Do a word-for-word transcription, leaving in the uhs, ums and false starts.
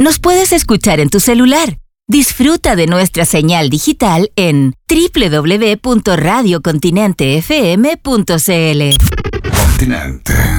nos puedes escuchar en tu celular. Disfruta de nuestra señal digital en doble u doble u doble u punto radio continente f m punto c l. Continente.